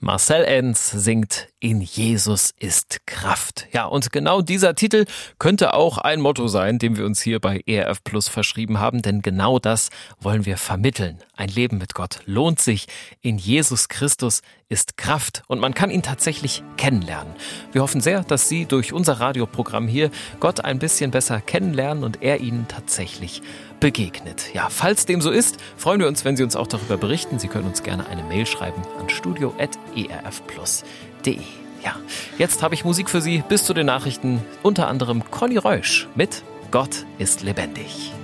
Marcel Enz singt "In Jesus ist Kraft". Ja, und genau dieser Titel könnte auch ein Motto sein, dem wir uns hier bei ERF Plus verschrieben haben, denn genau das wollen wir vermitteln. Ein Leben mit Gott lohnt sich. In Jesus Christus ist Kraft und man kann ihn tatsächlich kennenlernen. Wir hoffen sehr, dass Sie durch unser Radioprogramm hier Gott ein bisschen besser kennenlernen und er Ihnen tatsächlich begegnet. Ja, falls dem so ist, freuen wir uns, wenn Sie uns auch darüber berichten. Sie können uns gerne eine Mail schreiben an studio@erfplus.de. Ja, jetzt habe ich Musik für Sie bis zu den Nachrichten, unter anderem Conny Reusch mit "Gott ist lebendig".